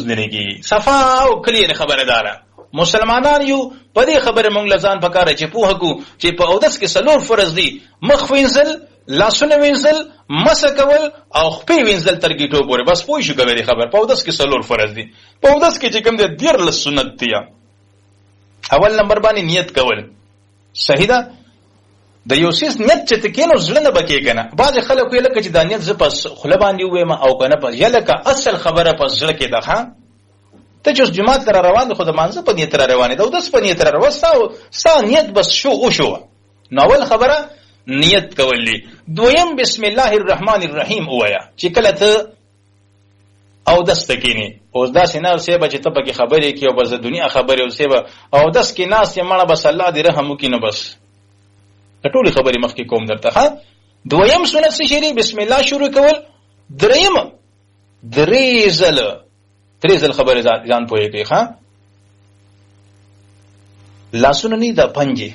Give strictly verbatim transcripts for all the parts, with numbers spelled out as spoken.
نه کیږي. صفا او کلیر خبره دارا مسلمانان یو په دې خبره مونږ لزان پکاره چې پوهه کو چې په اودس کې سلور فرض دي: مخ وینځل، لاسونه وینځل، مسه کول او خپې وینځل تر ګیټو پورې. بس پوه شو کوي خبر په اودس کې سلور فرض دي. په اودس کې چې کوم دي ډیر له سنت دي. اول نمبر باندې نیت کول صحیح ده. د یو سیس نیت چې تکینو زړه نه بکې کنه. بعض خلک ویل چې د نیت ز پس خله باندې وې ما او کنه پس یلکه اصل خبره پس زړه کې ده. ها ته چې جمعه تر روان خو د مانزه په نیت را روانه ده او داس په نیت را وساو سا نیت بس شو او شو. نو اول خبره نیت کولی. دویم بسم الله الرحمن الرحیم وایا چې کله ته او داس تکینی اوس دا سينه سیبه چې ته په خبرې کې او بس دنیا خبرې او سیبه او داس کې ناس یې مړه بس الله دې رحم وکړي. نو بس ټولې خبرې مخکې کوم درته. ها دویم سنت شری بسم الله شروع کول. دریم درې ځله درې ځله خبرې ځان پوهې کوي. ها لاسونه نه دا پنځه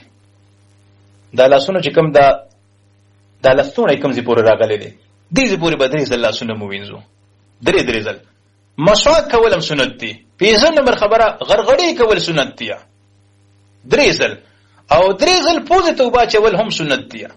دا لاسونه چې کوم دا دا لاسونه کوم زی پورې راغلي دي دې زی پورې بدرې ځله لاسونه مو وینځو. درې درې ځله مسواک کولم سنت دي. پنځم نمبر خبره غرغړې کول سنت دي. درې ځله او درې ځل پوزه توبه چول هم سنت دي.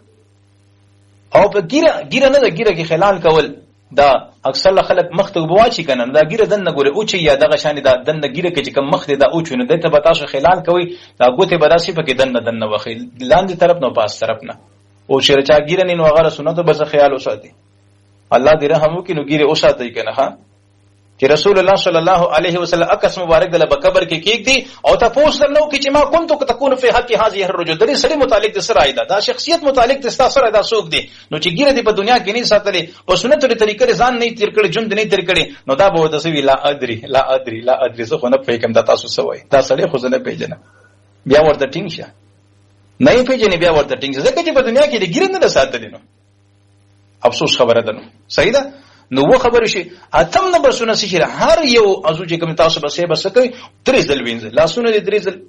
او په ګیره ګیره نه د ګیره کې خلال کول دا اکثر خلک مخ ته بواچی کنه دا ګیره دنه ګوره او چې یا دغه شان دا دنه ګیره کې چې کوم مخ دی دا او چونه دته به تاسو خلال کوي دا ګوته بداسي پکې دنه دنه وخی لاندې طرف نه پاس طرف نه او شرچا ګیره نه وغیرہ سنت بس خیال وساتي. الله دې رحم وکړي. نو ګیره اوساتي کنه. ها چې رسول الله صلی الله علیه وسلم اکس مبارک دله بقبر کې کېک دی او تاسو نو کې چې ما كنت تكون في حق هذه الرجل درې سړي متعلق د سره ایدا دا شخصیت متعلق د سره دا څوک دی. نو چې ګیره دی په دنیا کې نه ساتلې په سنت لري طریقې ځان نه تیر کړي جون نه تیر کړي نو دا به تاسو ویلا ادري لا ادري لا ادري څه خو نه پېکم دا تاسو سوي دا سړي خو نه پیژنه بیا ورته ټینګ شه نه پیژنې بیا ورته ټینګ ځکه چې په دنیا کې د ګیره نه ساتلې نو افسوس خبره ده. نو صحیح ده. نو و خبر شي اتم نمبر سنت شي هر یو ازو چې کوم تاسو به سه بس کوي درې ځل وینځل لاسونه دې درې ځل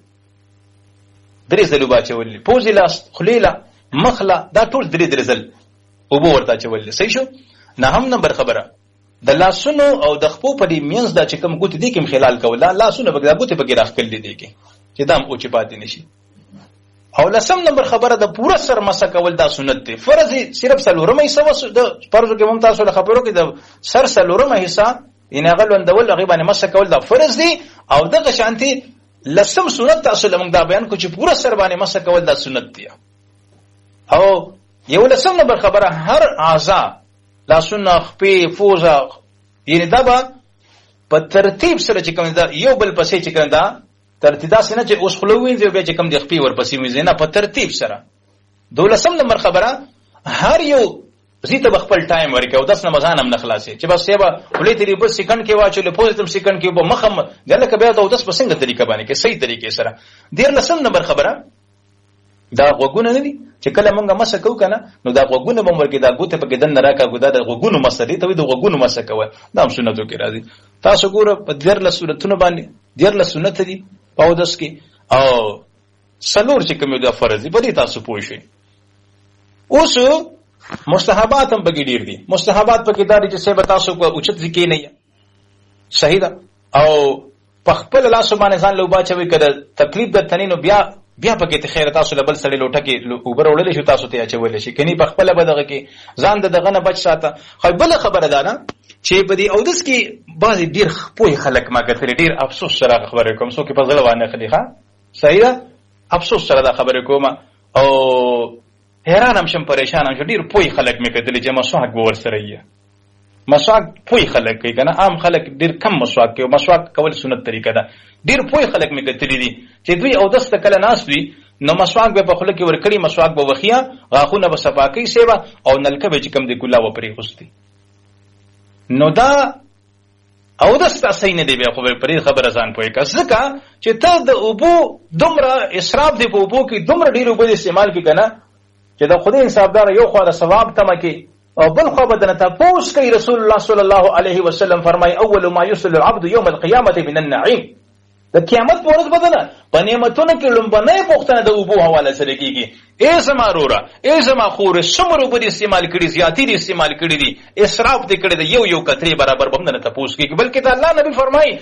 درې ځل باچولې پوزي لاس خلیلا مخلا دا ټول درې درې ځل او به ورته چولې. صحیح شو. نه هم نمبر خبره د لاسونو او د خپو په دې مینځ دا چې کوم ګوت دي کوم خلال کول لاسونه به دا ګوت په کې راخ کړل دي کې چې دام او چې پاتې نشي. او لسم نمبر خبره د پورا سر مسا کول دا سنت دی. فرض صرف سلورمه حصہ د فرض کې ممتاز له خبرو کې د سر سلورمه حصہ ان غلون دول غیبانه مسا کول دا فرض دی. او دغه شانتي لسم سنت تاسو لمون دا بیان کو چې پورا سر باندې مسا کول دا سنت دی. او یو لسم نمبر خبره هر اعضاء لاسونه خپې فوزه یعنی دا په ترتیب سره چې کوم دا یو بل پسې چې کوم دا ترتیب سره چې اوس خلوین دی بیا چې کوم د خپې ور پسې وینځي نه په ترتیب سره. دولسم نمبر خبره هر یو زیته بخپل ټایم ورکه او داس نه مزان هم نه خلاصي چې بس سیبا ولې تیری په سکند کې واچول پوزټیو سکند کې به مخم دلته بیا د داس په څنګه طریقه باندې کې صحیح طریقې سره. ډیر لسم نمبر خبره دا غوګونه نه دي چې کله مونږه مسه کو کنه نو دا غوګونه به ورګه دا ګوته په کې دن راکا ګودا د غوګونو مسه دي ته د غوګونو مسه کوي دا هم سنتو کې راځي. تاسو ګوره په ډیر له سنتونو باندې ډیر له سنت دي په داس کې او سلور چې کوم د فرض دي په دې تاسو پوه شئ. اوس مستحبات هم بګی ډیر دي. مستحبات په کې دا چې څه به تاسو کو اوچت ذکر نه صحیح ده. او په خپل الله سبحانه ځان له باچوي کړه تکلیف د تنینو بیا بیا پکې ته خیر تاسو لبل سړی لوټه کې اوپر وړل شي تاسو ته اچول شي کني په خپل بدغه کې ځان د دغه نه بچ ساته. خو بل خبره ده نه چې په دې اودس کې بعضی ډیر خپوی خلک ما کتل ډیر افسوس سره خبره کوم سو کې په ځل باندې خلی ښا صحیح ده افسوس سره دا خبره کوم او حیران هم شم پریشان هم ډیر پوی خلک مې کتل چې مسواک ور سره یې مسواک پوی خلک کوي کنه عام خلک ډیر کم مسواک کوي. مسواک کول سنت طریقه ده. ډیر پوی خلک مې کتل دي چې دوی اودس ته کله ناس وي نو مسواک به په خله کې ور کړی مسواک به وخیا غاخونه به صفاکی سیوا او نلکه به چې کم دی ګلا و پرې خوستي نو دا اودس تاسو نه دی به خو پرې خبره ځان پوي کا ځکه چې ته د اوبو دومره اسراف دی په اوبو کې دومره ډیر اوبو استعمال کې کنه چې دا خدای حسابدار یو خو د ثواب تمه کې او بل خو بدن تاسو کوي. رسول الله صلی الله علیه وسلم فرمای اول ما يصل العبد يوم القيامه من النعيم د قیامت په ورځ بدنه په نعمتونو کې لومبنه پوښتنه د اوبو حواله سره کیږي. ای زما رورا ای زما خور سمرو په استعمال کړي زیاتی دي استعمال کړي دي اسراف دي کړي یو یو کتري برابر بمنه تاسو کیږي. بلکې د الله نبی فرمای